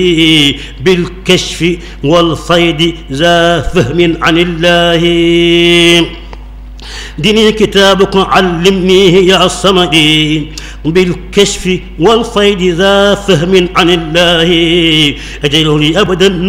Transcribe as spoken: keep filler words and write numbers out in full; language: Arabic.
بالكشف والفيض ذا فهم عن الله. ديني كتابك علمنيه يا الصمد بالكشف والفيض ذا فهم عن الله. أجعله لي أبدا